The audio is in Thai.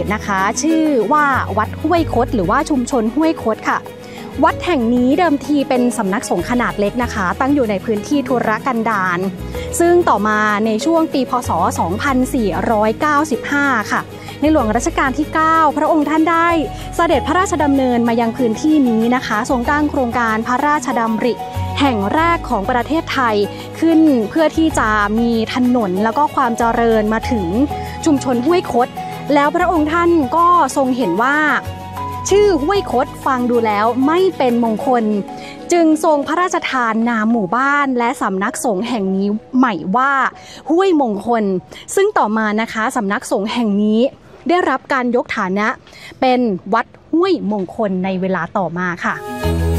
นะคะชื่อว่าวัดห้วยคดหรือว่าชุมชนห้วยคดค่ะวัดแห่งนี้เดิมทีเป็นสำนักสงฆ์ขนาดเล็กนะคะตั้งอยู่ในพื้นที่ทุรกันดารซึ่งต่อมาในช่วงปีพ.ศ. 2495 ค่ะในหลวงรัชกาลที่ 9 พระองค์ท่านได้เสด็จพระราชดำเนินมายังพื้นที่นี้นะคะทรงตั้งโครงการพระราชดำริแห่งแรกของประเทศไทยขึ้นเพื่อที่จะมีถนนแล้วก็ความเจริญมาถึงชุมชนห้วยคดแล้วพระองค์ท่านก็ทรงเห็นว่าชื่อห้วยคดฟังดูแล้วไม่เป็นมงคลจึงทรงพระราชทานนามหมู่บ้านและสำนักสงฆ์แห่งนี้ใหม่ว่าห้วยมงคลซึ่งต่อมานะคะสำนักสงฆ์แห่งนี้ได้รับการยกฐานะเป็นวัดห้วยมงคลในเวลาต่อมาค่ะ